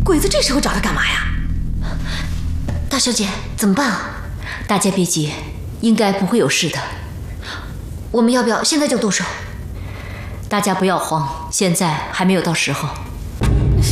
鬼子这时候找他干嘛呀？ 大小姐，怎么办啊？大家别急，应该不会有事的。我们要不要现在就动手？大家不要慌，现在还没有到时候。